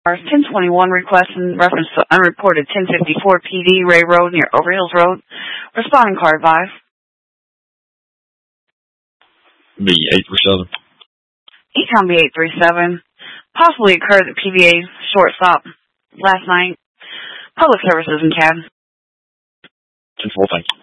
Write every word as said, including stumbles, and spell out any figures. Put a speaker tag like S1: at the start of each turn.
S1: ten twenty-one request in reference to unreported ten fifty-four P D Ray Road near Overhills Road. Responding car advised.
S2: B eight three seven.
S1: Econ B eight three seven. Possibly occurred at P V A shortstop last night. Public services in cab.
S2: ten four, thank you.